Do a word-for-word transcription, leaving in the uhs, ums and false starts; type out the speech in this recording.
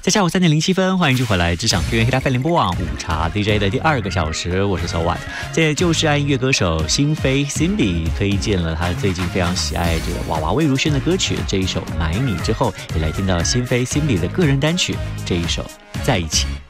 在下午三点零七分，欢迎就回来职场边缘黑大饭联播网午茶 D J 的第二个小时，我是小婉。这就是爱音乐歌手新飞 Cindy 推荐了他最近非常喜爱这个娃娃魏如萱的歌曲这一首《买你》之后，也来听到新飞 Cindy 的个人单曲这一首《在一起》。